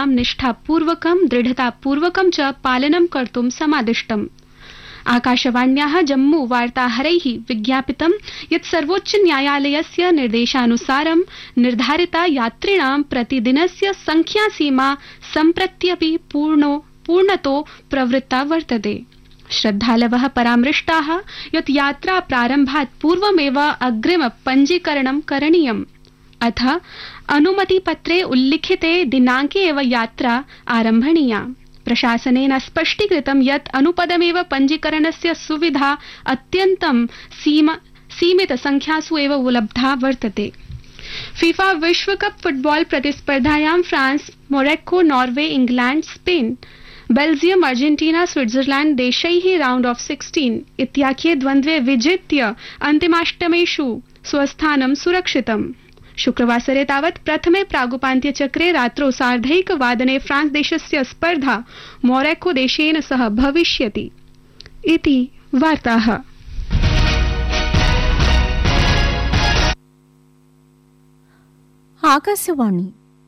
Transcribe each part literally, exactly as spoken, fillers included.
नियमानां निष्ठापूर्वकं दृढतापूर्वकं च पालनं कर्तुं समादिष्टम्। आकाशवाण्याः जम्मू वार्ताहरैः विज्ञापितं यत् सर्वोच्च न्यायालयस्य निर्देशानुसारं निर्धारिता यात्रिणां प्रतिदिनस्य संख्यासीमा सम्प्रत्यपि पूर्णो पूर्णतो प्रवृत्ता वर्तते। श्रद्धालवः परामृष्टाः यत् यात्रा प्रारम्भात् पूर्वमेव अग्रिम पञ्जीकरणं करणीयम्। अथ अनुमतिपत्रे उल्लिखिते दिनाङ्के एव यात्रा आरम्भणीया। प्रशासनेन स्पष्टीकृतं यत् अनुपदमेव पञ्जीकरणस्य सुविधा अत्यन्तं सीमित संख्यासु एव उपलब्धा वर्तते। फीफा विश्वकप football प्रतिस्पर्धायां France, Morocco, Norway, England, Spain, Belgium, Argentina, Switzerland देशैः round of sixteen इत्याख्ये द्वन्द्वे विजित्य अन्तिमाष्टमेषु स्वस्थानं सुरक्षितम्। शुक्रवासरे तावत् प्रथमे प्रागुपान्त्यचक्रे रात्रौ सार्धैकवादने फ्रांस देशस्य स्पर्धा मोरक्को देशेन सह भविष्यति इति वार्ताः। ఆకాశవాణి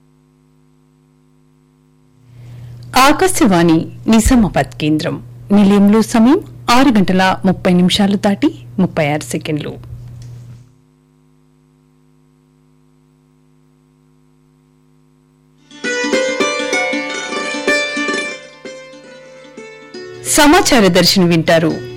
ఆకాశవాణి నిజామాబాద్ కేంద్రం నిలయంలో సమయం ఆరు గంటల ముప్పై నిమిషాలు దాటి ముప్పై ఆరు సెకండ్లు. సమాచార దర్శిని వింటారు.